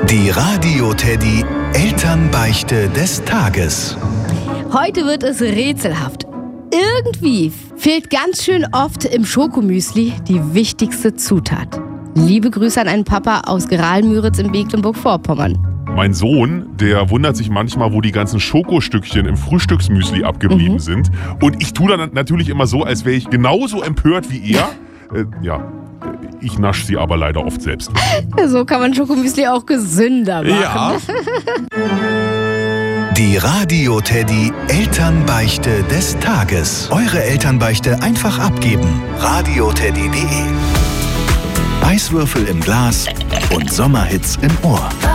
Die Radio Teddy Elternbeichte des Tages. Heute wird es rätselhaft. Irgendwie fehlt ganz schön oft im Schokomüsli die wichtigste Zutat. Liebe Grüße an einen Papa aus Graal-Müritz in Mecklenburg-Vorpommern. Mein Sohn, der wundert sich manchmal, wo die ganzen Schokostückchen im Frühstücksmüsli abgeblieben sind. Und ich tue dann natürlich immer so, als wäre ich genauso empört wie er. Ich nasche sie aber leider oft selbst. So kann man Schokomüsli auch gesünder machen. Ja. Die Radio Teddy Elternbeichte des Tages. Eure Elternbeichte einfach abgeben. radioteddy.de. Eiswürfel im Glas und Sommerhits im Ohr.